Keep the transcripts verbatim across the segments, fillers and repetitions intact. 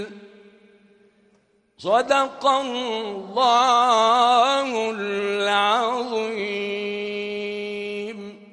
صدق الله العظيم.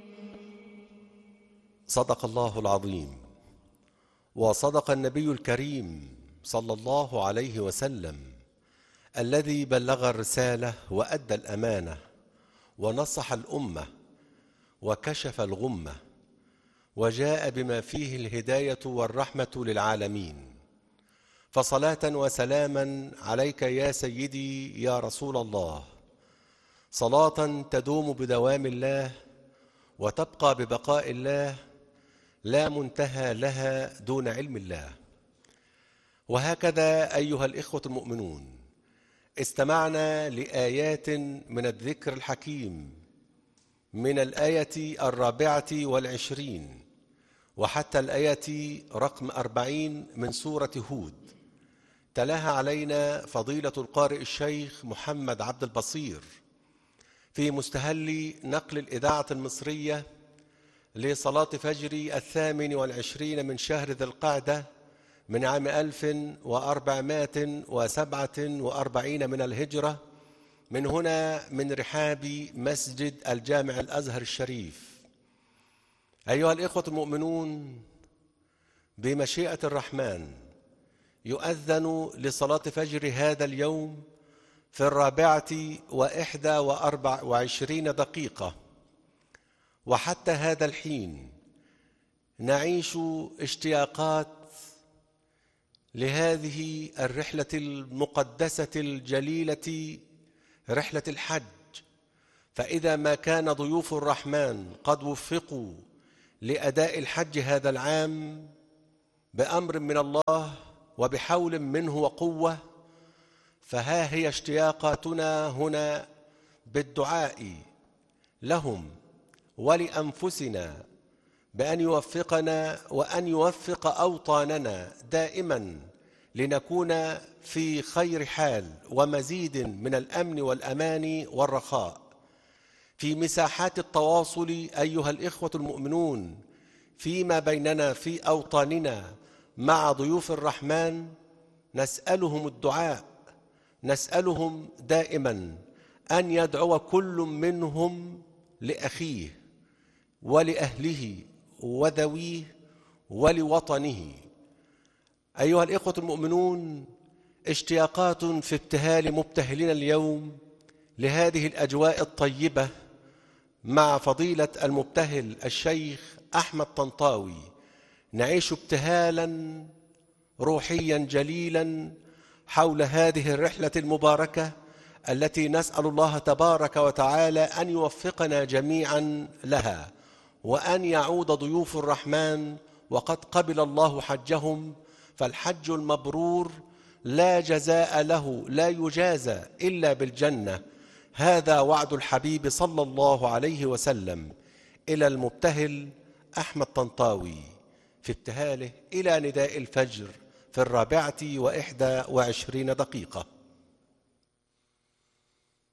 صدق الله العظيم، وصدق النبي الكريم صلى الله عليه وسلم الذي بلغ الرسالة وأدى الأمانة ونصح الأمة وكشف الغمة وجاء بما فيه الهداية والرحمة للعالمين. فصلاة وسلاما عليك يا سيدي يا رسول الله، صلاة تدوم بدوام الله وتبقى ببقاء الله لا منتهى لها دون علم الله. وهكذا أيها الإخوة المؤمنون، استمعنا لآيات من الذكر الحكيم من الآية الرابعة والعشرين وحتى الآية رقم أربعين من سورة هود، تلاها علينا فضيلة القارئ الشيخ محمد عبد البصير في مستهل نقل الإذاعة المصرية لصلاة فجر الثامن والعشرين من شهر ذي القعدة من عام ألف وأربعمائة وسبعة وأربعين من الهجرة، من هنا من رحاب مسجد الجامع الأزهر الشريف. أيها الإخوة المؤمنون، بمشيئة الرحمن يؤذن لصلاة فجر هذا اليوم في الرابعة وإحدى وأربع وعشرين دقيقة، وحتى هذا الحين نعيش اشتياقات لهذه الرحلة المقدسة الجليلة، رحلة الحج. فإذا ما كان ضيوف الرحمن قد وفقوا لأداء الحج هذا العام بأمر من الله وبحول منه وقوة، فها هي اشتياقاتنا هنا بالدعاء لهم ولأنفسنا بأن يوفقنا وأن يوفق أوطاننا دائما لنكون في خير حال ومزيد من الأمن والأمان والرخاء. في مساحات التواصل أيها الإخوة المؤمنون فيما بيننا في أوطاننا مع ضيوف الرحمن نسألهم الدعاء، نسألهم دائما أن يدعو كل منهم لأخيه ولأهله وذويه ولوطنه. أيها الإخوة المؤمنون، اشتياقات في ابتهال مبتهلين اليوم لهذه الأجواء الطيبة مع فضيلة المبتهل الشيخ أحمد طنطاوي. نعيش ابتهالا روحيا جليلا حول هذه الرحلة المباركة التي نسأل الله تبارك وتعالى أن يوفقنا جميعا لها، وأن يعود ضيوف الرحمن وقد قبل الله حجهم. فالحج المبرور لا جزاء له، لا يجازى إلا بالجنة. هذا وعد الحبيب صلى الله عليه وسلم إلى المبتهل أحمد طنطاوي في ابتهاله إلى نداء الفجر في الرابعة وإحدى وعشرين دقيقة.